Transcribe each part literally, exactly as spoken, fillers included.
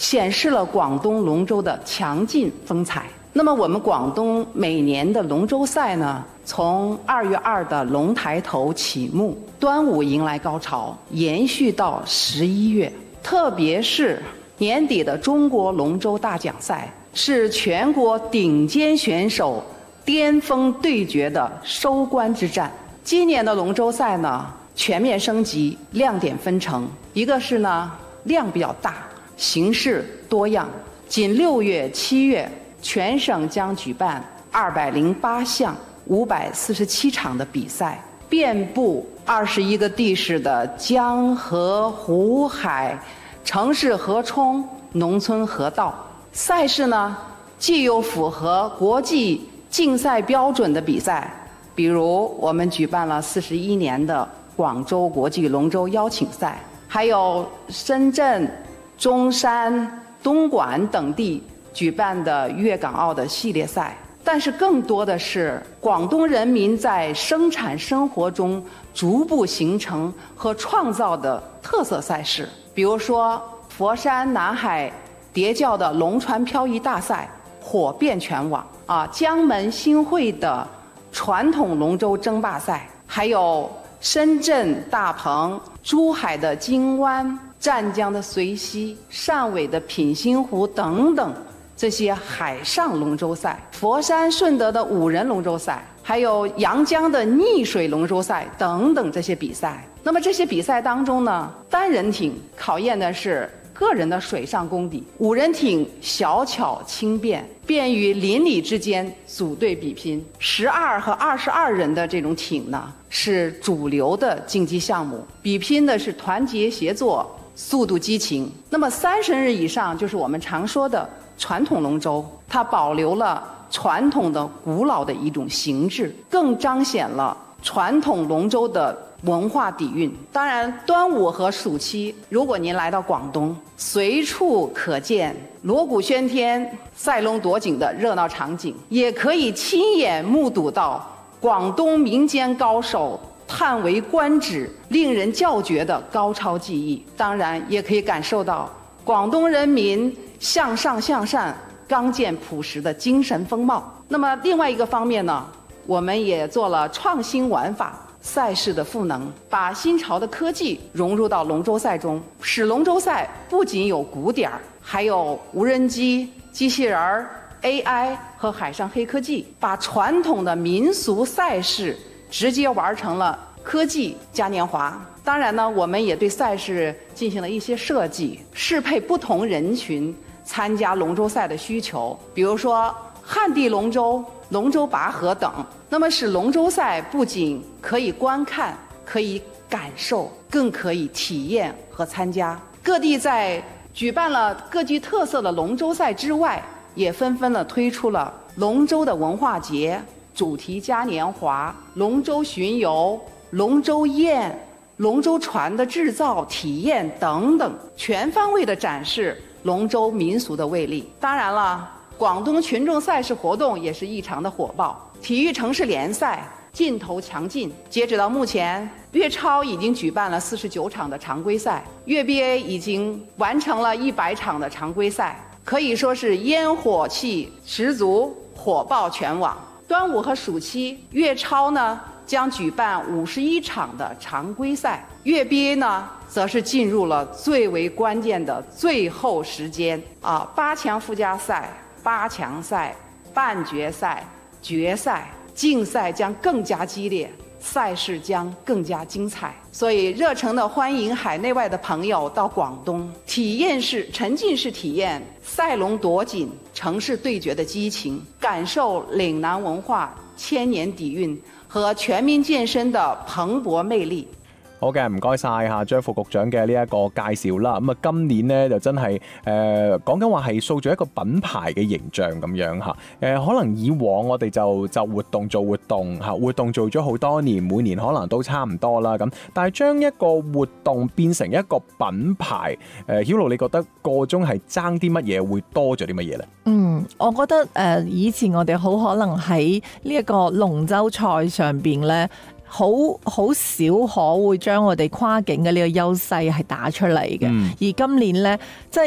显示了广东龙舟的强劲风采。那么我们广东每年的龙舟赛呢，从二月二的龙抬头启幕，端午迎来高潮，延续到十一月。特别是年底的中国龙舟大奖赛，是全国顶尖选手巅峰对决的收官之战。今年的龙舟赛呢，全面升级，亮点纷呈。一个是呢，量比较大，形式多样。仅六月、七月，全省将举办二百零八项、五百四十七场的比赛，遍布二十一个地市的江河湖海、城市河冲、农村河道。赛事呢，既有符合国际竞赛标准的比赛，比如我们举办了四十一年的广州国际龙舟邀请赛，还有深圳、中山、东莞等地举办的粤港澳的系列赛。但是更多的是广东人民在生产生活中逐步形成和创造的特色赛事，比如说佛山南海叠教的龙船漂移大赛火遍全网啊，江门新会的传统龙舟争霸赛，还有深圳大鹏、珠海的金湾、湛江的随溪、汕尾的品新湖等等这些海上龙舟赛，佛山顺德的五人龙舟赛，还有阳江的逆水龙舟赛等等这些比赛。那么这些比赛当中呢，单人艇考验的是个人的水上功底，五人艇小巧轻便，便于邻里之间组队比拼。十二和二十二人的这种艇呢，是主流的竞技项目，比拼的是团结协作、速度激情。那么三十人以上就是我们常说的传统龙舟，它保留了传统的古老的一种形制，更彰显了传统龙舟的文化底蕴。当然，端午和暑期，如果您来到广东，随处可见锣鼓喧天、赛龙夺锦的热闹场景，也可以亲眼目睹到广东民间高手叹为观止、令人叫绝的高超技艺。当然，也可以感受到广东人民向上向善、刚健朴实的精神风貌。那么另外一个方面呢，我们也做了创新玩法赛事的赋能，把新潮的科技融入到龙舟赛中，使龙舟赛不仅有鼓点，还有无人机、机器人、A I 和海上黑科技，把传统的民俗赛事直接玩成了科技嘉年华。当然呢，我们也对赛事进行了一些设计，适配不同人群参加龙舟赛的需求，比如说旱地龙舟、龙舟拔河等。那么使龙舟赛不仅可以观看、可以感受，更可以体验和参加。各地在举办了各具特色的龙舟赛之外，也纷纷的推出了龙舟的文化节、主题嘉年华、龙舟巡游、龙舟宴、龙舟船的制造体验等等，全方位的展示龙舟民俗的魅力。当然了，广东群众赛事活动也是异常的火爆，体育城市联赛劲头强劲。截止到目前，粤超已经举办了四十九场的常规赛，粤 B A 已经完成了一百场的常规赛，可以说是烟火气十足，火爆全网。端午和暑期，粤超呢将举办五十一场的常规赛，粤 B A 呢则是进入了最为关键的最后时间啊，八强附加赛、八强赛、半决赛、决赛，竞赛将更加激烈，赛事将更加精彩。所以热诚的欢迎海内外的朋友到广东，体验式、沉浸式体验赛龙夺锦、城市对决的激情，感受岭南文化千年底蕴和全民健身的蓬勃魅力。 好嘅，唔該晒嚇張副局長嘅呢一個介紹啦。咁啊，今年呢就真係誒講緊話係塑造一個品牌嘅形象咁樣嚇。誒、呃、可能以往我哋就就活動做活動嚇，活動做咗好多年，每年可能都差唔多啦咁。但係將一個活動變成一個品牌，誒曉露你覺得個中係爭啲乜嘢，會多咗啲乜嘢咧？ 嗯，我覺得誒、呃、以前我哋好可能喺呢一個龍舟賽上邊咧。好好少可會將我哋跨境嘅呢個優勢係打出嚟嘅、嗯，而今年呢，即係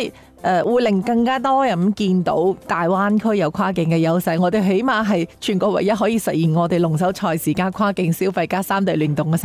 誒會令更加多人見到大灣區有跨境嘅優勢。我哋起碼係全國唯一可以實現我哋龍舟賽事加跨境消費加三地聯動嘅